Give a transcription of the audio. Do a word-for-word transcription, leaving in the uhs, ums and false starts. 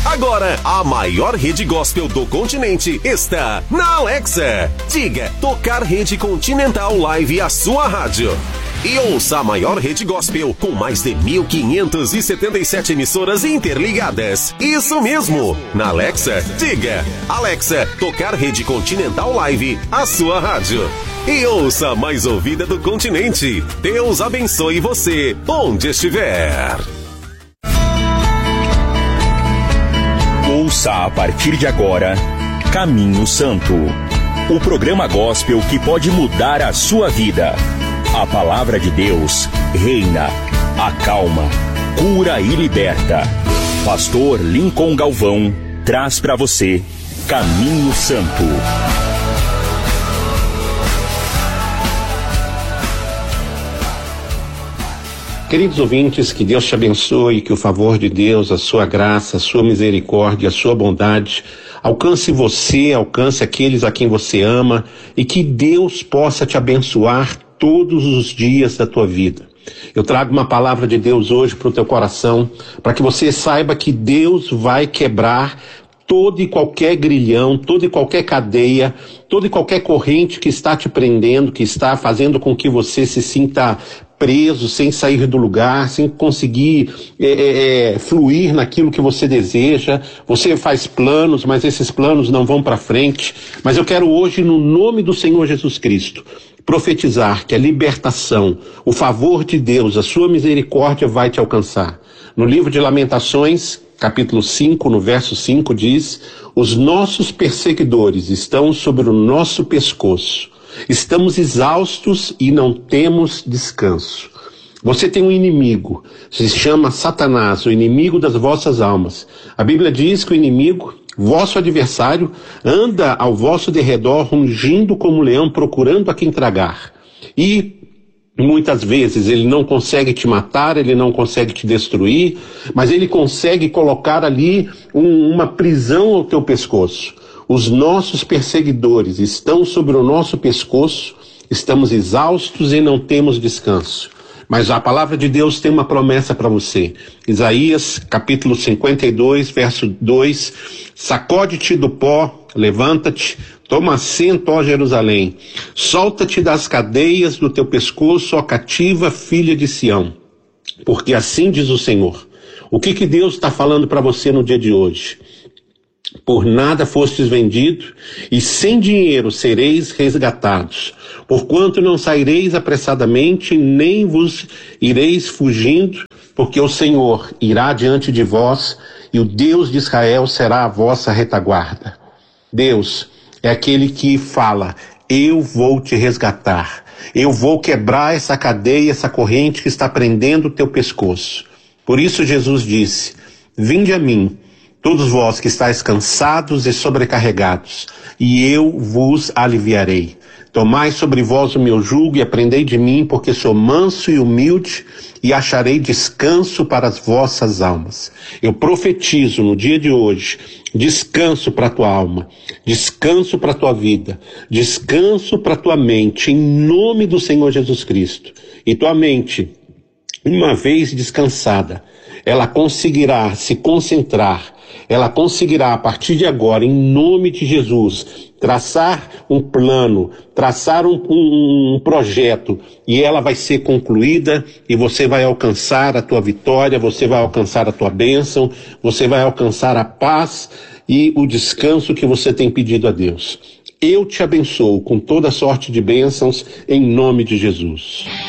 Agora, a maior rede gospel do continente está na Alexa. Diga, tocar Rede Continental Live a sua rádio. E ouça a maior rede gospel com mais de mil quinhentas e setenta e sete emissoras interligadas. Isso mesmo! Na Alexa, diga, Alexa, tocar Rede Continental Live a sua rádio. E ouça a mais ouvida do continente. Deus abençoe você, onde estiver. Ouça a partir de agora Caminho Santo, o programa gospel que pode mudar a sua vida. A palavra de Deus reina, acalma, cura e liberta. Pastor Lincoln Galvão traz para você Caminho Santo. Queridos ouvintes, que Deus te abençoe, que o favor de Deus, a sua graça, a sua misericórdia, a sua bondade alcance você, alcance aqueles a quem você ama e que Deus possa te abençoar todos os dias da tua vida. Eu trago uma palavra de Deus hoje para o teu coração, para que você saiba que Deus vai quebrar todo e qualquer grilhão, toda e qualquer cadeia, toda e qualquer corrente que está te prendendo, que está fazendo com que você se sinta preso, sem sair do lugar, sem conseguir é, é, fluir naquilo que você deseja. Você faz planos, mas esses planos não vão para frente. Mas eu quero hoje, no nome do Senhor Jesus Cristo, profetizar que a libertação, o favor de Deus, a sua misericórdia vai te alcançar. No livro de Lamentações, capítulo cinco, no verso cinco, diz: os nossos perseguidores estão sobre o nosso pescoço. Estamos exaustos e não temos descanso. Você tem um inimigo, se chama Satanás, o inimigo das vossas almas. A Bíblia diz que o inimigo, vosso adversário, anda ao vosso derredor, rugindo como um leão, procurando a quem tragar. E muitas vezes ele não consegue te matar, ele não consegue te destruir, mas ele consegue colocar ali um, uma prisão ao teu pescoço. Os nossos perseguidores estão sobre o nosso pescoço, estamos exaustos e não temos descanso. Mas a palavra de Deus tem uma promessa para você. Isaías, capítulo cinquenta e dois, verso dois, sacode-te do pó, levanta-te, toma assento, ó Jerusalém, solta-te das cadeias do teu pescoço, ó cativa filha de Sião, porque assim diz o Senhor. O que que Deus está falando para você no dia de hoje? Por nada fostes vendido, e sem dinheiro sereis resgatados. Porquanto não saireis apressadamente, nem vos ireis fugindo, porque o Senhor irá diante de vós, e o Deus de Israel será a vossa retaguarda. Deus é aquele que fala: eu vou te resgatar, eu vou quebrar essa cadeia, essa corrente que está prendendo o teu pescoço. Por isso Jesus disse: vinde a mim, todos vós que estáis cansados e sobrecarregados, e eu vos aliviarei. Tomai sobre vós o meu jugo e aprendei de mim, porque sou manso e humilde, e acharei descanso para as vossas almas. Eu profetizo no dia de hoje descanso para a tua alma, descanso para a tua vida, descanso para a tua mente, em nome do Senhor Jesus Cristo. E tua mente, uma vez descansada, ela conseguirá se concentrar, ela conseguirá, a partir de agora, em nome de Jesus, traçar um plano, traçar um, um, um projeto, e ela vai ser concluída, e você vai alcançar a tua vitória, você vai alcançar a tua bênção, você vai alcançar a paz e o descanso que você tem pedido a Deus. Eu te abençoo com toda sorte de bênçãos, em nome de Jesus.